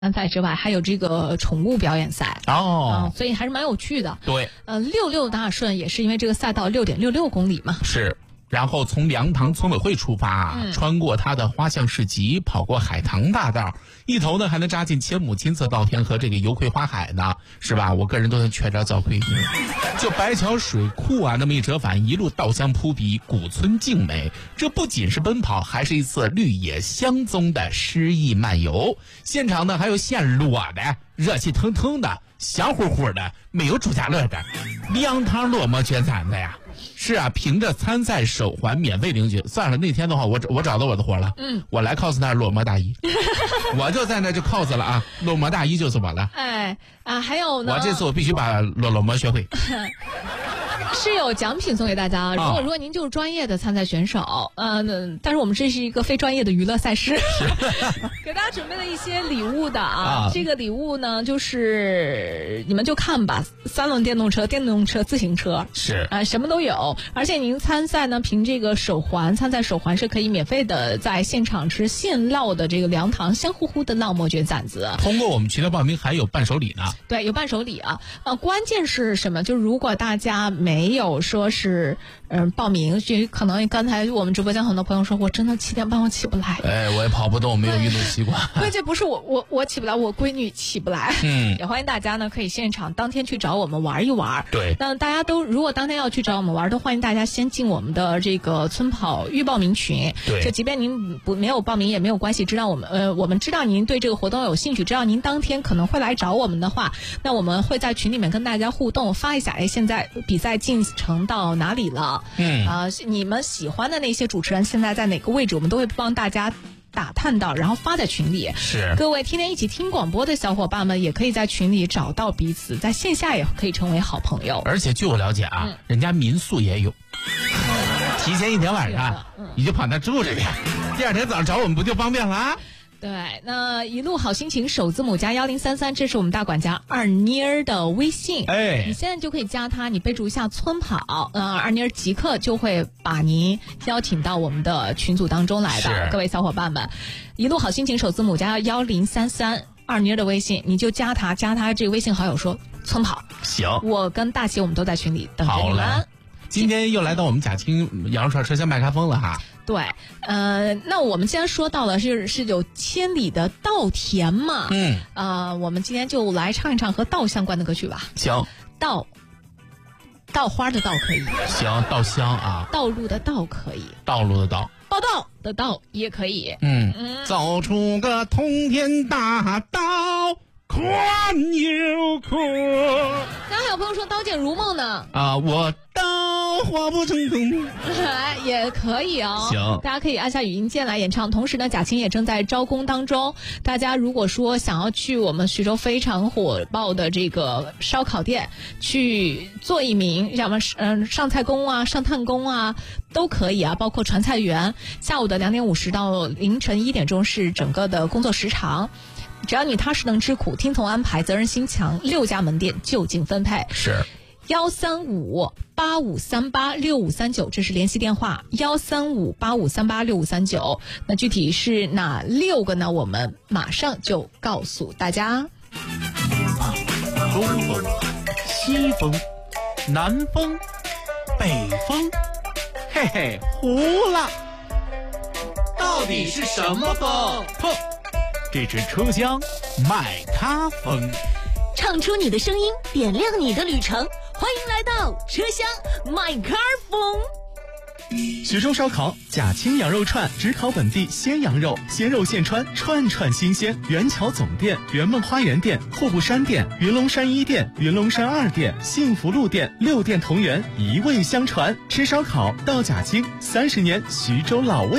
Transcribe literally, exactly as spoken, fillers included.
参赛之外，还有这个宠物表演赛哦、 嗯，所以还是蛮有趣的。 对， 呃，六六大顺也是因为这个赛道六点六六公里嘛。 是。然后从粮堂村委会出发， 嗯、 穿过它的花巷市集，跑过海棠大道，一头呢还能扎进千亩金色稻田和这个油葵花海呢，是吧？我个人都能缺点早亏。就白桥水库啊，那么一折返，一路稻香扑鼻，古村静美。这不仅是奔跑，还是一次绿野香踪的诗意漫游。现场呢还有现落的、热气腾腾的、香乎乎的，没有朱家乐的粮堂落寞卷簪子呀。是啊，凭着参赛手环免费领取。算了，那天的话，我我找到我的活了。嗯，我来 cos 那落寞大衣，我就在那就 cos 了啊，落寞大衣就是我了。 哎啊，还有呢， 我这次我必须把落落寞学会。 是有奖品送给大家。如果如果您就是专业的参赛选手，呃，但是我们这是一个非专业的娱乐赛事，给大家准备了一些礼物的啊。啊这个礼物呢，就是你们就看吧，三轮电动车、电动车、自行车是啊、呃，什么都有。而且您参赛呢，凭这个手环，参赛手环是可以免费的在现场吃现烙的这个粮堂香乎乎的烙馍卷簪子。 通过我们渠道报名还有伴手礼呢。 对，有伴手礼啊。呃，关键是什么？就是如果大家没没有说是嗯、呃、报名，就可能刚才我们直播间很多朋友说，我真的七点半我起不来， 哎，我也跑不动，没有运动习惯。 关键不是我我我起不来，我闺女起不来。嗯，也欢迎大家呢可以现场当天去找我们玩一玩。 对， 那大家都如果当天要去找我们玩，都欢迎大家先进我们的这个村跑预报名群。 对， 就即便您不没有报名也没有关系，知道我们呃我们知道您对这个活动有兴趣，知道您当天可能会来找我们的话，那我们会在群里面跟大家互动，发一下，哎，现在比赛进程到哪里了？嗯啊、呃，你们喜欢的那些主持人现在在哪个位置，我们都会帮大家打探到，然后发在群里。 是， 各位天天一起听广播的小伙伴们，也可以在群里找到彼此，在线下也可以成为好朋友。 而且据我了解啊，嗯、人家民宿也有，提前一天晚上、嗯、你就跑那住着去，第二天早上找我们不就方便了啊？ 对，那一路好心情首字母加幺零三三，这是我们大管家二妮儿的微信。哎，你现在就可以加他，你备注一下村跑，呃，二妮儿即刻就会把您邀请到我们的群组当中来的。各位小伙伴们，一路好心情首字母加幺零三三，二妮儿的微信，你就加他，加他这个微信好友说村跑。 行， 我跟大齐我们都在群里等着你们。 今天又来到我们贾青羊肉串车厢麦开封了哈。 对，呃，那我们既然说到了是是有千里的稻田嘛，嗯，呃，我们今天就来唱一唱和稻相关的歌曲吧。 行， 稻，稻花的稻可以。 行，稻香啊。 道路的道可以。 道路的道。 报道的道也可以。 嗯嗯，走出个通天大道。宽又阔。 刚才有朋友说刀剑如梦呢。 啊，我刀化不成功。 也可以哦。 行， 大家可以按下语音键来演唱。同时呢，贾青也正在招工当中。大家如果说想要去我们徐州非常火爆的这个烧烤店去做一名什么嗯上菜工啊、上炭工啊都可以啊，包括传菜员。下午的两点五十到凌晨一点钟是整个的工作时长。只要你踏实能吃苦，听从安排，责任心强，六家门店就近分配。 是幺三五八五三八六五三九，这是联系电话。幺三五八五三八六五三九，那具体是哪六个呢？我们马上就告诉大家。 东风、西风、南风、北风，嘿嘿，糊了。到底是什么风？哼。这支车厢麦咖风， 唱出你的声音，点亮你的旅程。欢迎来到车厢麦咖风。 徐州烧烤贾青羊肉串，只烤本地鲜羊肉，鲜肉现穿，串串新鲜。元桥总店、圆梦花园店、户部山店、云龙山一店、云龙山二店、幸福路店，六店同源，一味相传。吃烧烤到贾青，三十年徐州老味。